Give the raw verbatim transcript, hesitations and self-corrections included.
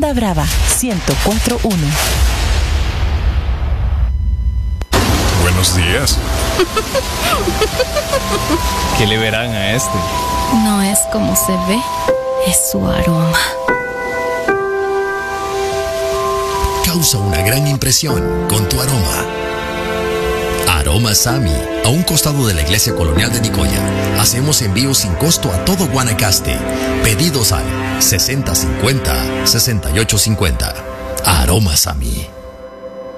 Onda Brava ciento cuatro punto uno. Buenos días. ¿Qué le verán a este? No es como se ve, es su aroma. Causa una gran impresión con tu aroma. Aroma Sami, a un costado de la Iglesia Colonial de Nicoya. Hacemos envíos sin costo a todo Guanacaste. Pedidos al sesenta cincuenta, sesenta y ocho cincuenta. Aroma Sami.